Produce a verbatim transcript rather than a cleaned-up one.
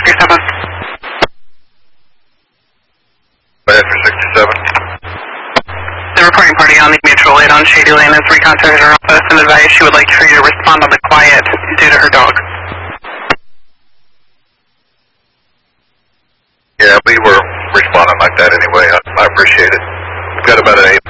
sixty-seven. Bad for sixty-seven. The reporting party on the mutual aid on Shady Lane has recontacted her office and advised she would like for you to respond on the quiet due to her dog. Yeah, we were responding like that anyway. I, I appreciate it. We've got about an eight